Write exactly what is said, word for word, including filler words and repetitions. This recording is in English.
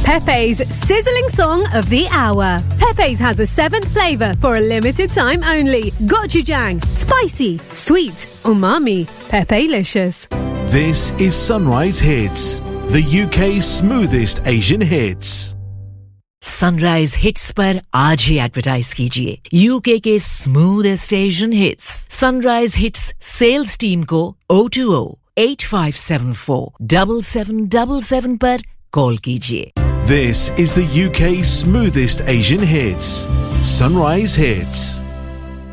Pepe's sizzling song of the hour. Pepe's has a seventh flavour for a limited time only. Gochujang, spicy, sweet, umami, Pepe-licious. This is Sunrise Hits, the U K's smoothest Asian hits. Sunrise Hits पर आज ही advertise कीजिए UK के smoothest Asian hits sunrise hits sales team को oh two oh eight five seven four seven seven seven seven पर call कीजिए. This is the U K's smoothest Asian hits. Sunrise Hits.